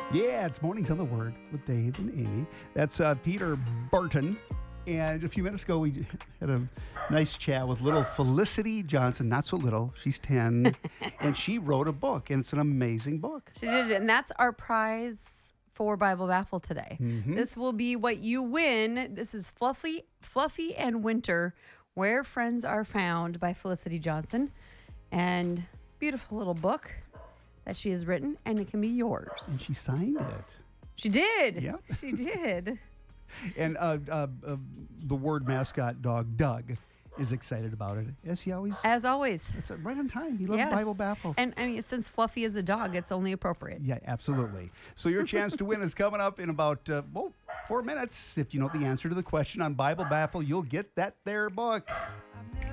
Yeah, it's Mornings on the Word with Dave and Amy. That's Peter Burton. And a few minutes ago, we had a nice chat with little Felicity Johnson. Not so little. She's 10. And she wrote a book, and it's an amazing book. She did it, and that's our prize for Bible Baffle today. This will be what you win. This is Fluffy and Winter, Where Friends Are Found by Felicity Johnson. And beautiful little book that she has written, and it can be yours. And she signed it. She did. Yeah. She did. And the word mascot dog, Doug, is excited about it, as he always. As always. It's right on time. He loves Yes. Bible Baffle. And I mean, since Fluffy is a dog, it's only appropriate. Yeah, absolutely. So your chance to win is coming up in about, 4 minutes. If you know the answer to the question on Bible Baffle, you'll get that there book.